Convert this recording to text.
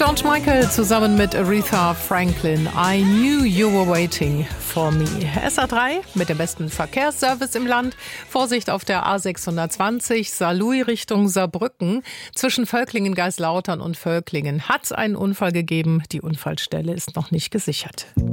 George Michael zusammen mit Aretha Franklin. I knew you were waiting for me. SA3 mit dem besten Verkehrsservice im Land. Vorsicht auf der A620 Saarlouis Richtung Saarbrücken. Zwischen Völklingen, Geislautern und Völklingen hat es einen Unfall gegeben. Die Unfallstelle ist noch nicht gesichert.